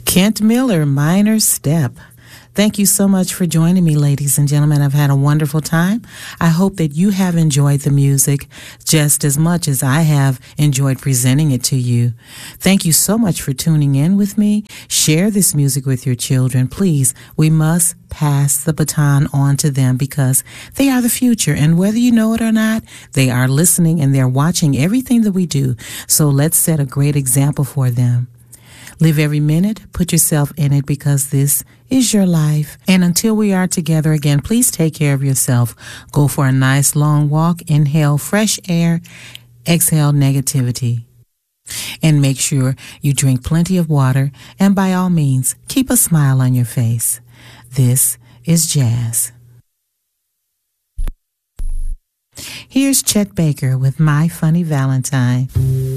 Kent Miller, Minor Step. Thank you so much for joining me, ladies and gentlemen. I've had a wonderful time. I hope that you have enjoyed the music just as much as I have enjoyed presenting it to you. Thank you so much for tuning in with me. Share this music with your children. Please, we must pass the baton on to them because they are the future. And whether you know it or not, they are listening and they're watching everything that we do. So let's set a great example for them. Live every minute, put yourself in it because this is your life. And until we are together again, please take care of yourself. Go for a nice long walk, inhale fresh air, exhale negativity. And make sure you drink plenty of water and by all means, keep a smile on your face. This is Jazz. Here's Chet Baker with My Funny Valentine.